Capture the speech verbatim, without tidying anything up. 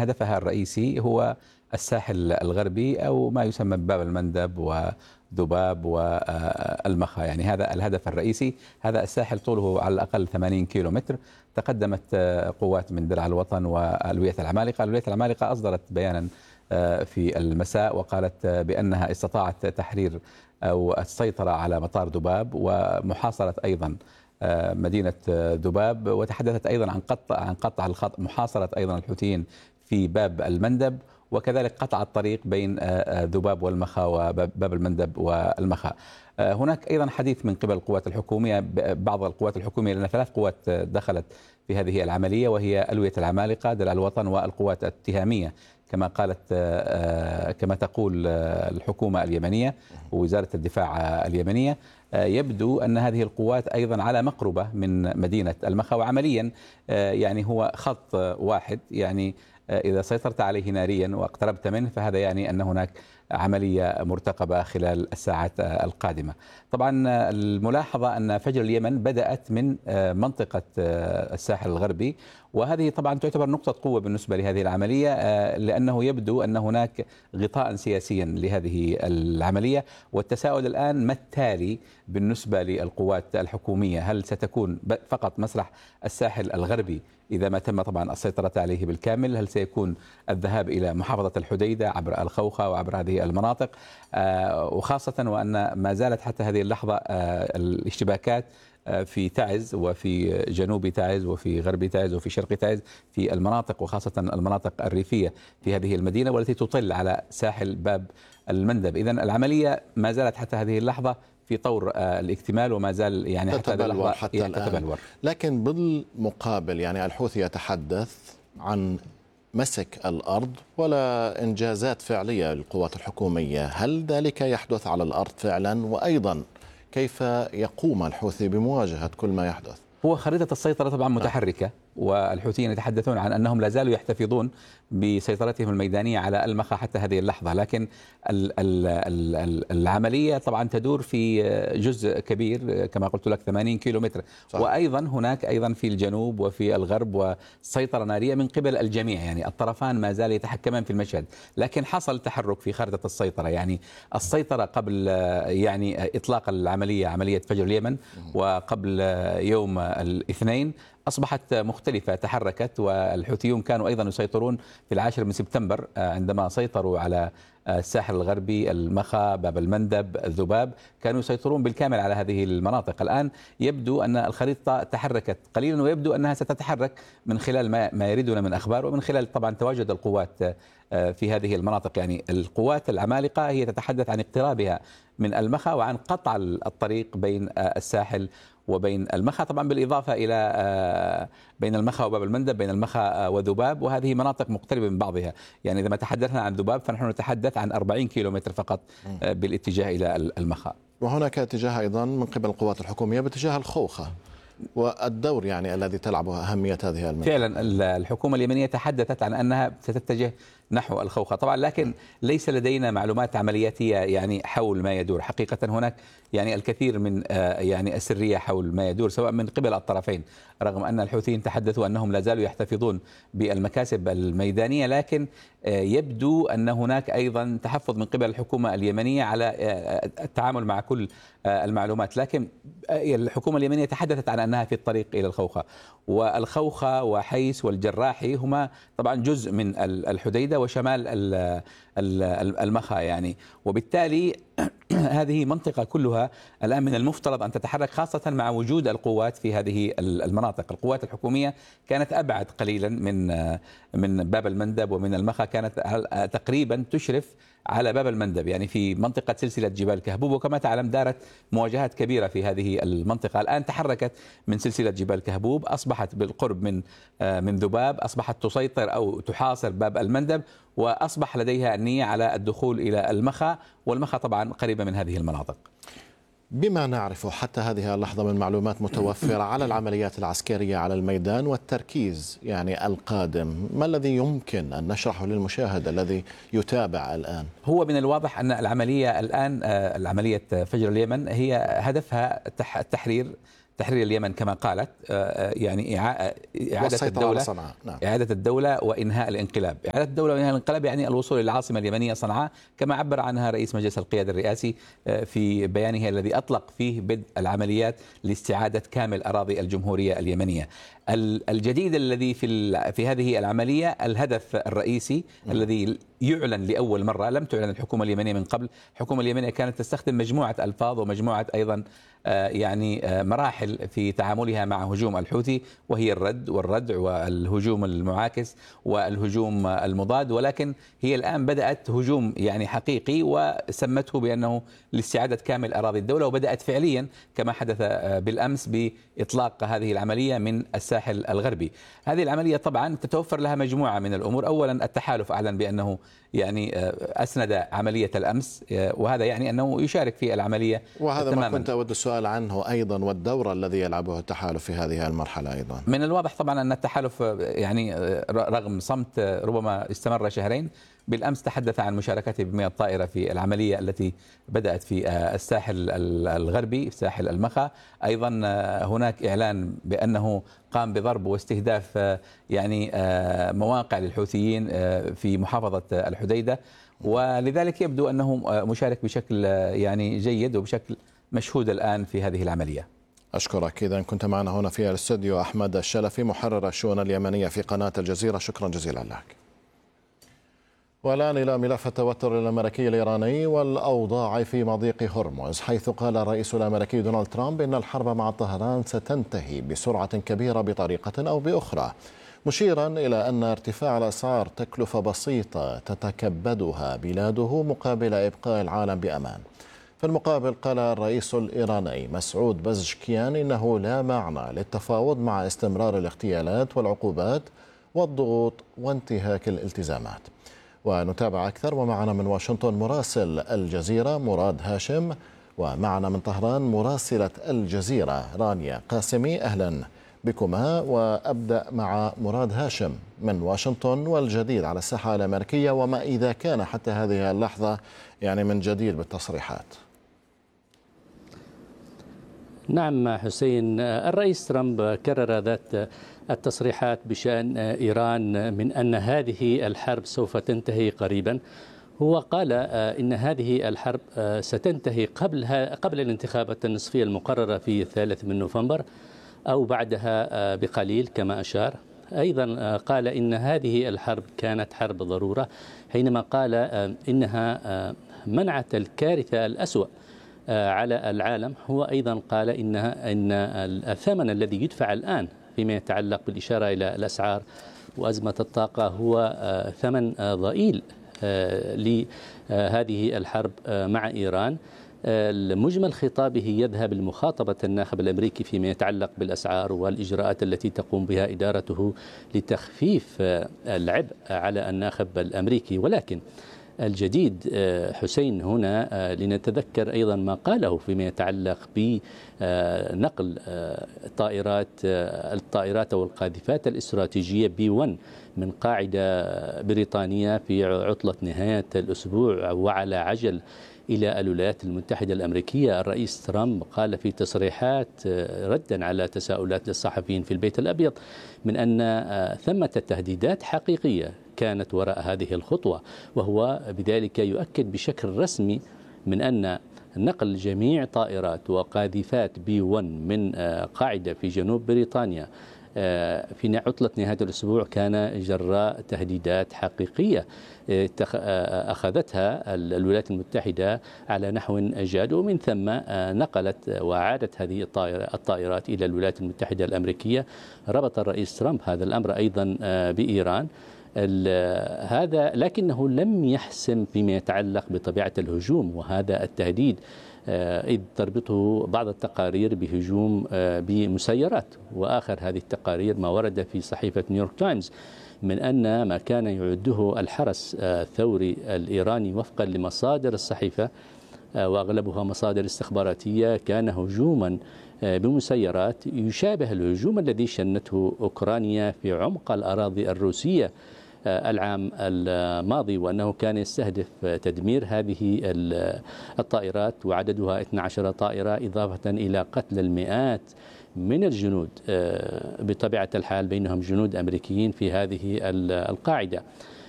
هدفها الرئيسي هو الساحل الغربي أو ما يسمى بباب المندب وذباب والمخا، يعني هذا الهدف الرئيسي. هذا الساحل طوله على الأقل ثمانين كيلو متر. تقدمت قوات من درع الوطن وألوية العمالقة. ألوية العمالقة أصدرت بيانا في المساء وقالت بأنها استطاعت تحرير أو السيطرة على مطار ذباب ومحاصرة أيضا مدينة ذباب، وتحدثت أيضا عن قطع عن قطع الخط، محاصرة أيضا الحوثيين في باب المندب، وكذلك قطع الطريق بين ذباب والمخا وباب المندب والمخا. هناك أيضا حديث من قبل القوات الحكومية، بعض القوات الحكومية، لأن ثلاث قوات دخلت في هذه العملية وهي ألوية العمالقة، درع الوطن، والقوات التهامية كما قالت كما تقول الحكومة اليمنية ووزارة الدفاع اليمنية. يبدو أن هذه القوات أيضا على مقربة من مدينة المخا، وعمليا يعني هو خط واحد، يعني إذا سيطرت عليه ناريا واقتربت منه فهذا يعني أن هناك عملية مرتقبة خلال الساعات القادمة. طبعا الملاحظة أن فجر اليمن بدأت من منطقة الساحل الغربي، وهذه طبعا تعتبر نقطة قوة بالنسبة لهذه العملية، لأنه يبدو أن هناك غطاء سياسيا لهذه العملية. والتساؤل الآن ما التالي بالنسبة للقوات الحكومية؟ هل ستكون فقط مسرح الساحل الغربي إذا ما تم طبعا السيطرة عليه بالكامل؟ هل سيكون الذهاب إلى محافظة الحديدة عبر الخوخة وعبر هذه المناطق؟ وخاصة وأن ما زالت حتى هذه اللحظة الاشتباكات في تعز وفي جنوب تعز وفي غرب تعز وفي شرق تعز في المناطق، وخاصة المناطق الريفية في هذه المدينة والتي تطل على ساحل باب المندب. إذن العملية ما زالت حتى هذه اللحظة في طور الاكتمال، وما زال يعني حتى هذه اللحظة حتى الآن. لكن بالمقابل يعني الحوثي يتحدث عن مسك الأرض ولا إنجازات فعلية للقوات الحكومية. هل ذلك يحدث على الأرض فعلا؟ وأيضا كيف يقوم الحوثي بمواجهة كل ما يحدث؟ هو خريطة السيطرة طبعا متحركة، والحوثيين يتحدثون عن أنهم لا زالوا يحتفظون بسيطرتهم الميدانية على المخا حتى هذه اللحظة، لكن العملية طبعا تدور في جزء كبير كما قلت لك ثمانين كيلو متر. صحيح. وأيضا هناك أيضا في الجنوب وفي الغرب وسيطرة نارية من قبل الجميع، يعني الطرفان ما زال يتحكمان في المشهد، لكن حصل تحرك في خارطة السيطرة. يعني السيطرة قبل يعني إطلاق العملية، عملية فجر اليمن، وقبل يوم الاثنين أصبحت مختلفة، تحركت. والحوثيون كانوا أيضا يسيطرون في العاشر من سبتمبر عندما سيطروا على الساحل الغربي، المخا، باب المندب، الذباب، كانوا يسيطرون بالكامل على هذه المناطق. الآن يبدو أن الخريطة تحركت قليلا، ويبدو أنها ستتحرك من خلال ما يريدنا من أخبار، ومن خلال طبعا تواجد القوات في هذه المناطق. يعني القوات العمالقة هي تتحدث عن اقترابها من المخا وعن قطع الطريق بين الساحل وبين المخا، طبعا بالإضافة إلى بين المخا وباب المندب، بين المخا وذباب، وهذه مناطق مقتربة من بعضها. يعني إذا ما تحدثنا عن ذباب فنحن نتحدث عن أربعين كيلو متر فقط بالاتجاه إلى المخا. وهناك اتجاه أيضا من قبل القوات الحكومية باتجاه الخوخة، والدور يعني الذي تلعبه أهمية هذه المنطقة. فعلا الحكومة اليمنية تحدثت عن أنها ستتجه نحو الخوخة طبعا، لكن ليس لدينا معلومات عملياتية يعني حول ما يدور. حقيقة هناك يعني الكثير من يعني السرية حول ما يدور سواء من قبل الطرفين، رغم أن الحوثيين تحدثوا أنهم لا زالوا يحتفظون بالمكاسب الميدانية، لكن يبدو أن هناك أيضا تحفظ من قبل الحكومة اليمنية على التعامل مع كل المعلومات. لكن الحكومة اليمنية تحدثت عن أنها في الطريق إلى الخوخة، والخوخة وحيس والجراحي هما طبعا جزء من الحديدة وشمال المخا، يعني وبالتالي هذه منطقة كلها الآن من المفترض أن تتحرك، خاصة مع وجود القوات في هذه المناطق. القوات الحكومية كانت أبعد قليلا من من باب المندب ومن المخا، كانت تقريبا تشرف على باب المندب، يعني في منطقة سلسلة جبال كهبوب، وكما تعلم دارت مواجهات كبيرة في هذه المنطقة. الآن تحركت من سلسلة جبال كهبوب، أصبحت بالقرب من من ذباب، أصبحت تسيطر أو تحاصر باب المندب، وأصبح لديها النية على الدخول إلى المخا، والمخا طبعا قريبة من هذه المناطق. بما نعرفه حتى هذه اللحظة من معلومات متوفرة على العمليات العسكرية على الميدان والتركيز يعني القادم، ما الذي يمكن أن نشرحه للمشاهد الذي يتابع الآن؟ هو من الواضح أن العملية الآن، العملية فجر اليمن، هي هدفها التحرير تحرير اليمن كما قالت، يعني إعادة الدولة نعم. إعادة الدولة وإنهاء الانقلاب. إعادة الدولة وإنهاء الانقلاب يعني الوصول إلى العاصمة اليمنية صنعاء كما عبر عنها رئيس مجلس القيادة الرئاسي في بيانه الذي أطلق فيه بدء العمليات لاستعادة كامل أراضي الجمهورية اليمنية. الجديد الذي في في هذه العملية الهدف الرئيسي م. الذي يعلن لأول مرة، لم تعلن الحكومة اليمنية من قبل. الحكومة اليمنية كانت تستخدم مجموعة ألفاظ ومجموعة أيضا يعني مراحل في تعاملها مع هجوم الحوثي، وهي الرد والردع والهجوم المعاكس والهجوم المضاد، ولكن هي الآن بدأت هجوم يعني حقيقي وسمته بأنه لاستعادة كامل أراضي الدولة، وبدأت فعليا كما حدث بالأمس بإطلاق هذه العملية من الساحل الغربي. هذه العملية طبعا تتوفر لها مجموعة من الأمور. أولا التحالف أعلن بأنه يعني أسند عملية الأمس، وهذا يعني أنه يشارك في العملية وهذا تماماً. ما كنت أود السؤال عنه أيضا، والدور الذي يلعبه التحالف في هذه المرحلة أيضا. من الواضح طبعا أن التحالف يعني رغم صمت ربما استمر شهرين، بالأمس تحدث عن مشاركته بمئة طائرة في العملية التي بدأت في الساحل الغربي، ساحل المخا. أيضا هناك إعلان بأنه قام بضرب واستهداف يعني مواقع للحوثيين في محافظة الحديدة، ولذلك يبدو أنه مشارك بشكل يعني جيد وبشكل مشهود الآن في هذه العملية. أشكرك. إذا كنت معنا هنا في الاستوديو أحمد الشلفي، محرر الشؤون اليمنية في قناة الجزيرة، شكرا جزيلا لك. والآن إلى ملف التوتر الأمريكي الإيراني والأوضاع في مضيق هرمز، حيث قال الرئيس الأمريكي دونالد ترامب إن الحرب مع طهران ستنتهي بسرعة كبيرة بطريقة أو بأخرى، مشيرا إلى أن ارتفاع الأسعار تكلفة بسيطة تتكبدها بلاده مقابل إبقاء العالم بأمان. في المقابل قال الرئيس الإيراني مسعود بزشكيان إنه لا معنى للتفاوض مع استمرار الاغتيالات والعقوبات والضغوط وانتهاك الالتزامات. ونتابع أكثر، ومعنا من واشنطن مراسل الجزيرة مراد هاشم، ومعنا من طهران مراسلة الجزيرة رانيا قاسمي. أهلا بكما، وأبدأ مع مراد هاشم من واشنطن والجديد على الساحة الأمريكية، وما إذا كان حتى هذه اللحظة يعني من جديد بالتصريحات. نعم حسين، الرئيس ترامب كرر ذات التصريحات بشأن إيران من أن هذه الحرب سوف تنتهي قريبا. هو قال إن هذه الحرب ستنتهي قبلها قبل الانتخابات النصفية المقررة في الثالث من نوفمبر أو بعدها بقليل كما أشار. أيضا قال إن هذه الحرب كانت حرب ضرورة حينما قال إنها منعت الكارثة الأسوأ على العالم. هو أيضا قال إنها إن الثمن الذي يدفع الآن فيما يتعلق بالإشارة إلى الأسعار وأزمة الطاقة هو ثمن ضئيل لهذه الحرب مع إيران. المجمل خطابه يذهب لمخاطبة الناخب الأمريكي فيما يتعلق بالأسعار والإجراءات التي تقوم بها إدارته لتخفيف العبء على الناخب الأمريكي. ولكن الجديد حسين هنا لنتذكر أيضا ما قاله فيما يتعلق بنقل طائرات الطائرات أو القاذفات الاستراتيجية بي واحد من قاعدة بريطانية في عطلة نهاية الأسبوع وعلى عجل إلى الولايات المتحدة الأمريكية. الرئيس ترامب قال في تصريحات ردا على تساؤلات الصحفيين في البيت الأبيض من أن ثمة تهديدات حقيقية كانت وراء هذه الخطوة، وهو بذلك يؤكد بشكل رسمي من أن نقل جميع طائرات وقاذفات بي واحد من قاعدة في جنوب بريطانيا في عطلة نهاية الأسبوع كان جراء تهديدات حقيقية أخذتها الولايات المتحدة على نحو جاد، ومن ثم نقلت وعادت هذه الطائرات إلى الولايات المتحدة الأمريكية. ربط الرئيس ترامب هذا الأمر أيضا بإيران هذا، لكنه لم يحسم فيما يتعلق بطبيعة الهجوم وهذا التهديد، إذ تربطه بعض التقارير بهجوم بمسيرات. وآخر هذه التقارير ما ورد في صحيفة نيويورك تايمز من أن ما كان يعده الحرس الثوري الإيراني وفقا لمصادر الصحيفة وأغلبها مصادر استخباراتية كان هجوما بمسيرات يشابه الهجوم الذي شنته أوكرانيا في عمق الأراضي الروسية العام الماضي، وأنه كان يستهدف تدمير هذه الطائرات وعددها اثنتي عشرة طائرة إضافة إلى قتل المئات من الجنود بطبيعة الحال بينهم جنود أمريكيين في هذه القاعدة.